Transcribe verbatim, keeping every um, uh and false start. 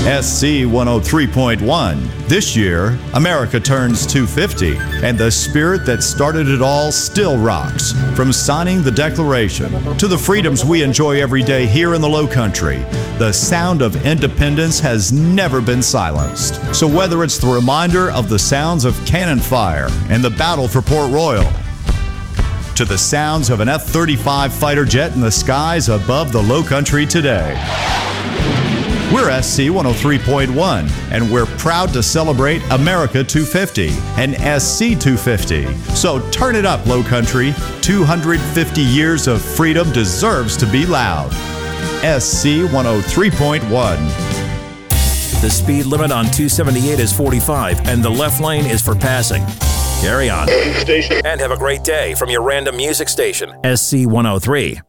S C one oh three point one. This year, America turns two fifty, and the spirit that started it all still rocks. From signing the Declaration to the freedoms we enjoy every day here in the Lowcountry, the sound of independence has never been silenced. So whether it's the reminder of the sounds of cannon fire and the battle for Port Royal, to the sounds of an F thirty-five fighter jet in the skies above the Lowcountry today, we're S C one oh three point one, and we're proud to celebrate America two fifty and S C two fifty. So turn it up, Lowcountry. two hundred fifty years of freedom deserves to be loud. S C one oh three point one. The speed limit on two seventy-eight is forty-five, and the left lane is for passing. Carry on. And have a great day from your random music station, S C one oh three.